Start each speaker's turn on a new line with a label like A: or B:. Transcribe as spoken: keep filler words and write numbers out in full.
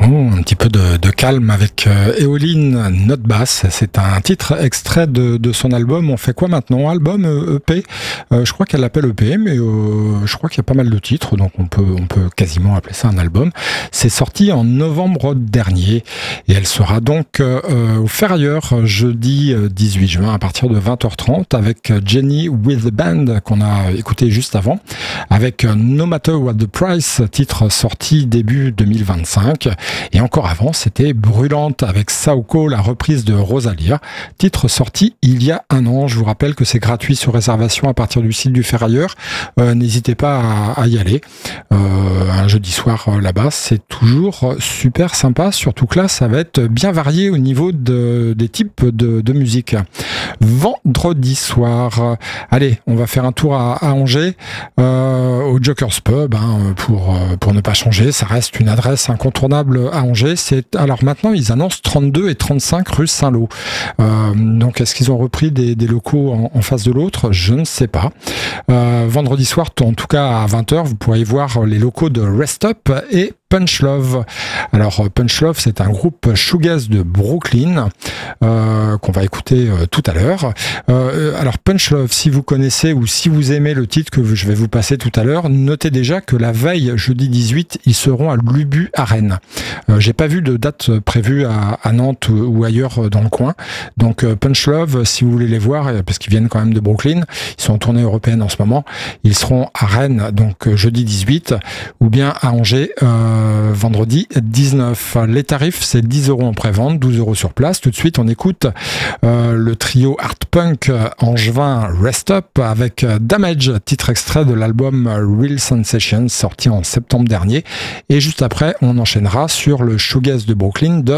A: Oh, un petit peu de, de calme avec euh, Éoline, note basse. C'est un titre extrait de, de son album. On fait quoi maintenant? Album euh, E P. Euh, je crois qu'elle l'appelle E P, mais euh, je crois qu'il y a pas mal de titres, donc on peut, on peut quasiment appeler ça un album. C'est sorti en novembre dernier et elle sera donc euh, au Ferrailleur jeudi dix-huit juin à partir de vingt heures trente avec Jenny with the Band qu'on a écouté juste avant, avec No Matter What the Price, titre sorti début deux mille vingt-cinq. Et encore avant, c'était Brûlante avec Saoko, la reprise de Rosalia, titre sorti il y a un an. Je vous rappelle que c'est gratuit sur réservation à partir du site du Ferrailleur. Euh, n'hésitez pas à, à y aller. Euh, un jeudi soir euh, là-bas, c'est toujours super sympa, surtout que là, ça va être bien varié au niveau de, des types de, de musique. Vendredi soir, euh, allez, on va faire un tour à, à Angers, euh, au Joker's Pub, hein, pour, pour ne pas changer. Ça reste une adresse incontournable à Angers. C'est, alors maintenant, ils annoncent trente-deux et trente-cinq rue Saint-Lô. Euh, donc, est-ce qu'ils ont repris des, des locaux en, en face de l'autre? Je ne sais pas. Euh, vendredi soir, en tout cas à vingt heures, vous pourrez voir les locaux de Rest Up et Punch Love. Alors Punch Love, c'est un groupe shoegaze de Brooklyn euh, qu'on va écouter euh, tout à l'heure. Euh, alors Punch Love, si vous connaissez ou si vous aimez le titre que je vais vous passer tout à l'heure, notez déjà que la veille, jeudi dix-huit, ils seront à l'Ubu à Rennes. Euh, j'ai pas vu de date prévue à, à Nantes ou, ou ailleurs dans le coin. Donc euh, Punch Love, si vous voulez les voir, parce qu'ils viennent quand même de Brooklyn, ils sont en tournée européenne en ce moment, ils seront à Rennes donc euh, jeudi dix-huit ou bien à Angers euh, vendredi dix-neuf. Les tarifs, c'est dix euros en pré-vente, douze euros sur place. Tout de suite, on écoute euh, le trio art punk angevin Rest Up avec Damage, titre extrait de l'album Real Sensations sorti en septembre dernier. Et juste après, on enchaînera sur le shoegaze de Brooklyn de